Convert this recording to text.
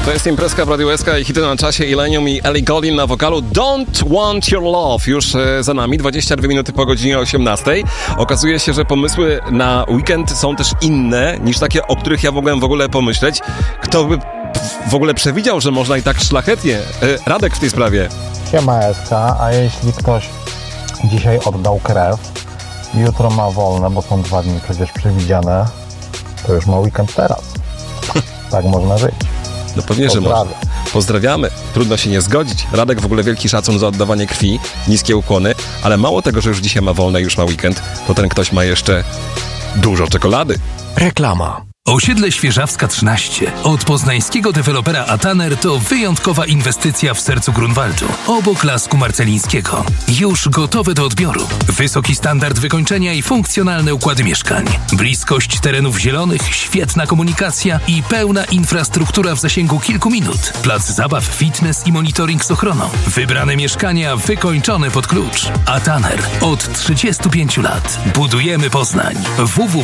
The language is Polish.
To jest imprezka w Radiu SK i hity na czasie. Illenium i Ellie Goulding na wokalu. Don't Want Your Love już za nami. 22 minuty po godzinie 18. Okazuje się, że pomysły na weekend są też inne niż takie, o których ja mogłem w ogóle pomyśleć. Kto by w ogóle przewidział, że można i tak szlachetnie? Radek w tej sprawie. Siema SK, a jeśli ktoś dzisiaj oddał krew, jutro ma wolne, bo są 2 dni przecież przewidziane, to już ma weekend teraz. Tak można żyć. No pewnie, że można. Pozdrawiamy. Trudno się nie zgodzić. Radek w ogóle wielki szacun za oddawanie krwi, niskie ukłony, ale mało tego, że już dzisiaj ma wolne, już ma weekend, to ten ktoś ma jeszcze dużo czekolady. Reklama. Osiedle Świeżawska 13 od poznańskiego dewelopera Ataner to wyjątkowa inwestycja w sercu Grunwaldu, obok Lasku Marcelińskiego. Już gotowe do odbioru. Wysoki standard wykończenia i funkcjonalne układy mieszkań. Bliskość terenów zielonych, świetna komunikacja i pełna infrastruktura w zasięgu kilku minut. Plac zabaw, fitness i monitoring z ochroną. Wybrane mieszkania wykończone pod klucz. Ataner. Od 35 lat. Budujemy Poznań. www